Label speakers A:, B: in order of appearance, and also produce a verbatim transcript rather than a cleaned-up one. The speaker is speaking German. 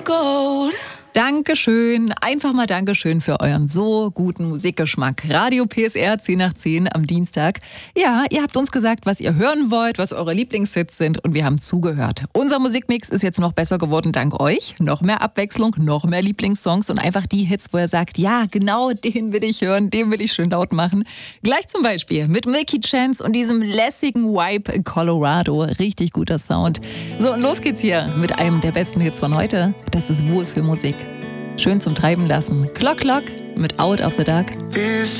A: gold.
B: Dankeschön, einfach mal Dankeschön für euren so guten Musikgeschmack. Radio P S R zehn nach zehn am Dienstag. Ja, ihr habt uns gesagt, was ihr hören wollt, was eure Lieblingshits sind und wir haben zugehört. Unser Musikmix ist jetzt noch besser geworden dank euch. Noch mehr Abwechslung, noch mehr Lieblingssongs und einfach die Hits, wo ihr sagt, ja, genau den will ich hören, den will ich schön laut machen. Gleich zum Beispiel mit Milky Chance und diesem lässigen Vibe in Colorado. Richtig guter Sound. So, und los geht's hier mit einem der besten Hits von heute. Das ist Wohlfühlmusik. Schön zum Treiben lassen. Clock Clock mit Out of the Dark.